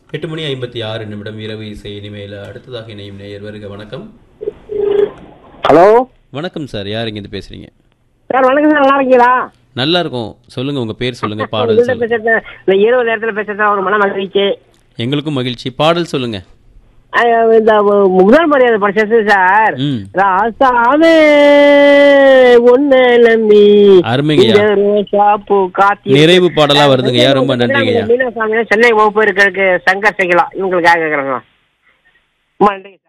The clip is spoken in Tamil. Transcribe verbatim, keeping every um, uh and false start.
எட்டு மணி ஐம்பத்தி ஆறு நிமிடம் இரவு இசை இனிமேல அடுத்ததாக இணையும் நேயர் வருக. வணக்கம். ஹலோ வணக்கம் சார், யார் இங்கிருந்து பேசுறீங்க? சார் வணக்கம் சார், நல்லா இருக்கீங்களா? நல்லா இருக்கும். சொல்லுங்க, உங்க பேர் சொல்லுங்க, பாடல் சொல்லுங்க. பேசுறேன் இந்த இரவு நேரத்தில் பேசுறதா ஒரு மன மகிழ்ச்சி. எங்களுக்கும் மகிழ்ச்சி. பாடல் சொல்லுங்க. அஹ் இந்த முதல் மரியாதை படிச்சது சார். ம் ராசாவே ஒன்னு நம்பி அருமைங்கய்யா. இந்த ரோசா பூ காத்தி நிறைவு பாடலா வருதுங்கய்யா, ரொம்ப நன்றிங்கய்யா. மீனாசாமி சென்னை வகுப்பு இருக்கிறதுக்கு சங்கர் செய்யலாம் இவங்களுக்காக கேட்கறாங்க. ரொம்ப நன்றி சார்.